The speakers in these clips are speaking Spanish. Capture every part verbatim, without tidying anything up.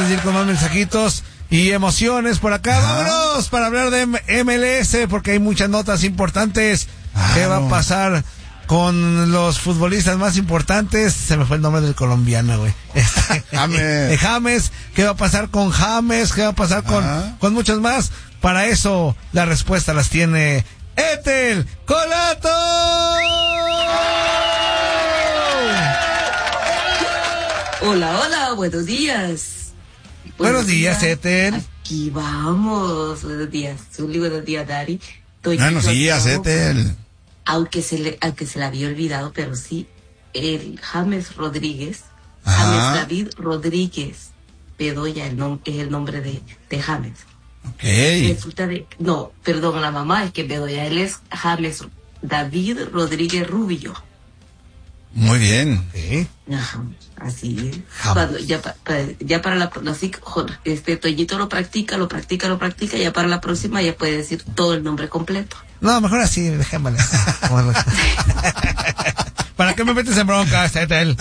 antes de ir con más mensajitos y emociones por acá, Ajá. vámonos para hablar de M L S, porque hay muchas notas importantes. Claro. ¿Qué va a pasar con los futbolistas más importantes? Se me fue el nombre del colombiano, güey. James. James. ¿Qué va a pasar con James? ¿Qué va a pasar con, con muchos más? Para eso, la respuesta las tiene Ethel Colato. Hola, hola, buenos días. Buenos, buenos días, días, Ethel. Aquí vamos. Buenos días, Zuli. Buenos días, Dari. Estoy buenos días, Ethel. Aunque se le, aunque se le había olvidado, pero sí, el James Rodríguez, Ajá. James David Rodríguez Bedoya, el nom, es el nombre de, de James. Okay. Resulta de, no, perdón, la mamá es que Bedoya, él es James David Rodríguez Rubio. Muy bien. ¿Sí? Ajá, así es. Cuando, ya, pa, pa, ya para la próxima, este Toñito lo practica, lo practica, lo practica, ya para la próxima ya puede decir todo el nombre completo. No, mejor así, dejémosle. ¿Para qué me metes en bronca, Ethel?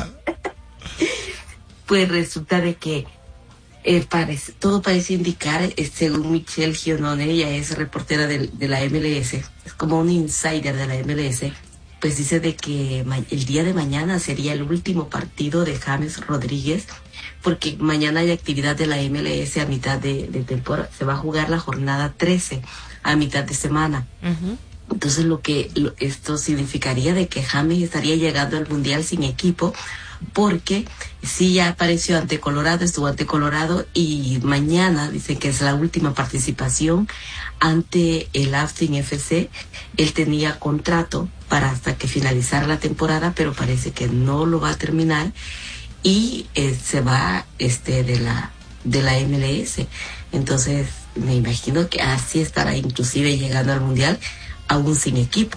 Pues resulta de que eh, parece, todo parece indicar, eh, según Michelle Giannone, ella es reportera de, de la M L S, es como un insider de la M L S, pues dice de que ma- el día de mañana sería el último partido de James Rodríguez, porque mañana hay actividad de la M L S a mitad de, de temporada, se va a jugar la jornada trece a mitad de semana. Uh-huh. Entonces lo que lo, esto significaría de que James estaría llegando al Mundial sin equipo, porque sí ya apareció ante Colorado, estuvo ante Colorado y mañana dicen que es la última participación ante el Austin F C. Él tenía contrato para hasta que finalizara la temporada, pero parece que no lo va a terminar y eh, se va este de la de la M L S. Entonces me imagino que así estará inclusive llegando al Mundial aún sin equipo.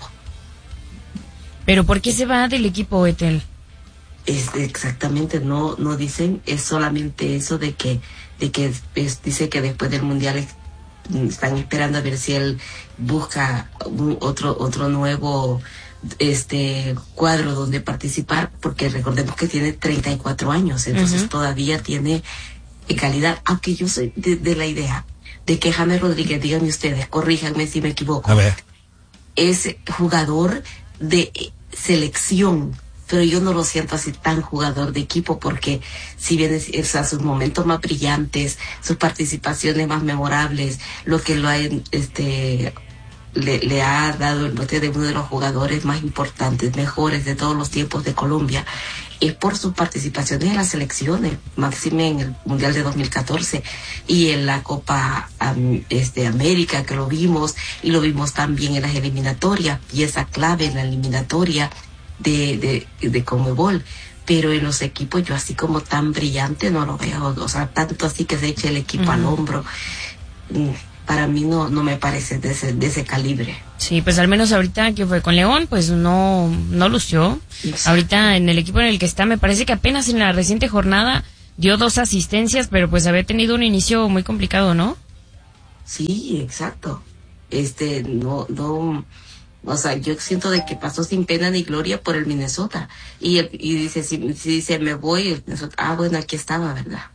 ¿Pero por qué se va del equipo, Ethel? Es exactamente, no no dicen, es solamente eso de que de que es, es, dice que después del Mundial es, están esperando a ver si él busca un, otro otro nuevo este cuadro donde participar, porque recordemos que tiene treinta y cuatro años, entonces uh-huh. todavía tiene calidad, aunque yo soy de, de la idea de que James Rodríguez, díganme ustedes, corríjanme si me equivoco, a ver, es jugador de selección, pero yo no lo siento así tan jugador de equipo, porque si bien es, es a sus momentos más brillantes, sus participaciones más memorables, lo que lo ha este le, le ha dado el bote de uno de los jugadores más importantes, mejores de todos los tiempos de Colombia, es por sus participaciones en las selecciones, máxime en el Mundial de dos mil catorce y en la Copa um, este, América, que lo vimos, y lo vimos también en las eliminatorias, pieza clave en la eliminatoria de, de, de Conmebol. Pero en los equipos yo así como tan brillante no lo veo, o sea, tanto así que se eche el equipo uh-huh. al hombro. Para mí no no me parece de ese, de ese calibre. Sí, pues al menos ahorita que fue con León, pues no no lució. Exacto. Ahorita en el equipo en el que está, me parece que apenas en la reciente jornada dio dos asistencias, pero pues había tenido un inicio muy complicado, ¿no? Sí, exacto. Este, no, no, o sea, yo siento de que pasó sin pena ni gloria por el Minnesota. Y, y dice, si, si dice, me voy, el Minnesota, ah, bueno, aquí estaba, ¿verdad?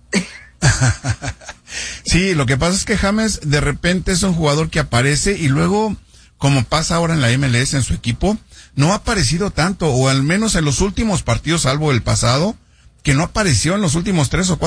Sí, lo que pasa es que James de repente es un jugador que aparece y luego, como pasa ahora en la M L S en su equipo, no ha aparecido tanto, o al menos en los últimos partidos, salvo el pasado, que no apareció en los últimos tres o cuatro